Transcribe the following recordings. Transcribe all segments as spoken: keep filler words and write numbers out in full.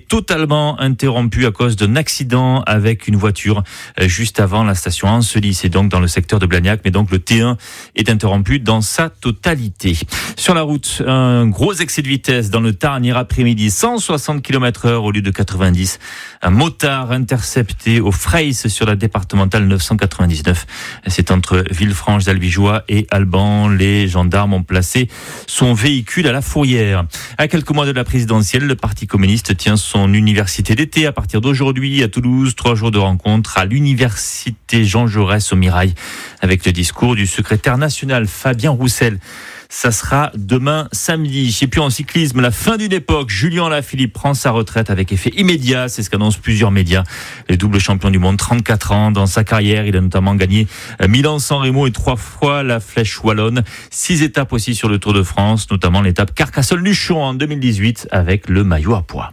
totalement interrompu à cause d'un accident avec une voiture juste avant la station Ancely. C'est donc dans le secteur de Blagnac, mais donc le T un est interrompu dans sa totalité. Sur la route, un gros excès de vitesse dans le Tarn hier après-midi, cent soixante kilomètres heure au lieu de quatre-vingt-dix. Un motard intercepté au Freys sur la départementale neuf cent quatre-vingt-dix-neuf. C'est entre Villefranche-d'Albigeois et Alban. Les gendarmes ont placé son véhicule à la fourrière. À quelques mois de la présidentielle, le Parti communiste tient son université d'été à partir d'aujourd'hui à Toulouse. Trois jours de rencontre à l'université Jean Jaurès au Mirail avec le discours du secrétaire national Fabien Roussel. Ça sera demain samedi. Et puis en cyclisme, la fin d'une époque. Julien Alaphilippe prend sa retraite avec effet immédiat. C'est ce qu'annoncent plusieurs médias. Le double champion du monde, trente-quatre ans. Dans sa carrière, il a notamment gagné Milan-San Remo et trois fois la Flèche Wallonne. Six étapes aussi sur le Tour de France, notamment l'étape Carcassonne-Luchon en deux mille dix-huit avec le maillot à pois.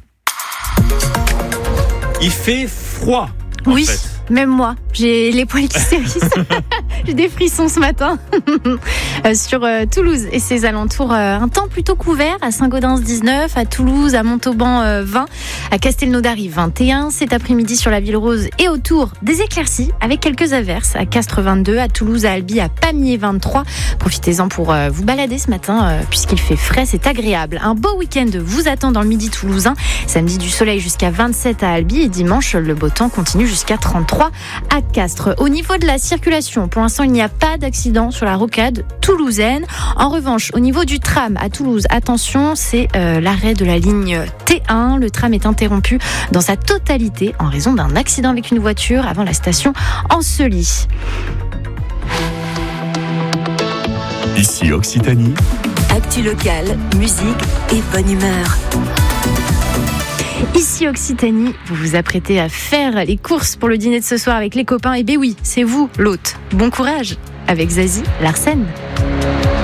Il fait froid. Oui, fait. Même moi, j'ai les poils qui s'érissent. J'ai des frissons ce matin. euh, sur euh, Toulouse et ses alentours, euh, un temps plutôt couvert. À Saint-Gaudens dix-neuf, à Toulouse, à Montauban euh, vingt, à Castelnaudary vingt et un. Cet après-midi sur la Ville Rose et autour, des éclaircies avec quelques averses. À Castres vingt-deux, à Toulouse, à Albi, à Pamiers vingt-trois. Profitez-en pour euh, vous balader ce matin euh, puisqu'il fait frais, c'est agréable. Un beau week-end vous attend dans le midi toulousain. Samedi du soleil jusqu'à vingt-sept à Albi et dimanche le beau temps continue jusqu'à trente-trois à Castres. Au niveau de la circulation, pour l'instant, il n'y a pas d'accident sur la rocade toulousaine. En revanche, au niveau du tram à Toulouse, attention, c'est euh, l'arrêt de la ligne T un. Le tram est interrompu dans sa totalité en raison d'un accident avec une voiture avant la station Ancely. Ici Occitanie. Actu locale, musique et bonne humeur. Ici Occitanie, vous vous apprêtez à faire les courses pour le dîner de ce soir avec les copains. Et ben oui, c'est vous l'hôte. Bon courage avec Zazie Larsen.